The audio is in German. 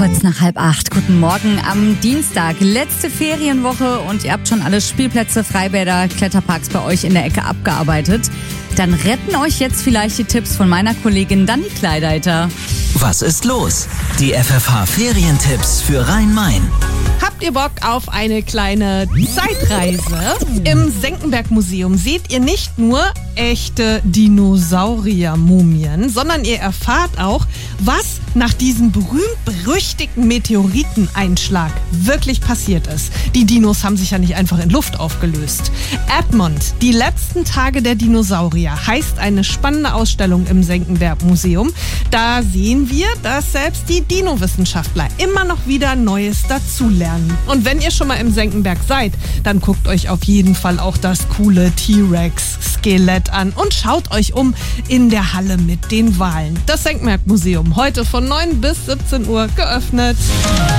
Kurz nach 7:30. Guten Morgen am Dienstag. Letzte Ferienwoche und ihr habt schon alle Spielplätze, Freibäder, Kletterparks bei euch in der Ecke abgearbeitet. Dann retten euch jetzt vielleicht die Tipps von meiner Kollegin Dani Kleideiter. Was ist los? Die FFH-Ferientipps für Rhein-Main. Habt ihr Bock auf eine kleine Zeitreise? Im Senckenberg-Museum seht ihr nicht nur echte Dinosaurier-Mumien, sondern ihr erfahrt auch, was nach diesem berühmt-berüchtigten Meteoriteneinschlag wirklich passiert ist. Die Dinos haben sich ja nicht einfach in Luft aufgelöst. Edmond, die letzten Tage der Dinosaurier, heißt eine spannende Ausstellung im Senckenberg-Museum. Da sehen wir, dass selbst die Dino-Wissenschaftler immer noch wieder Neues dazulernen. Und wenn ihr schon mal im Senckenberg seid, dann guckt euch auf jeden Fall auch das coole T-Rex-Skelett an und schaut euch um in der Halle mit den Walen. Das Senckenberg-Museum, heute von 9 bis 17 Uhr geöffnet.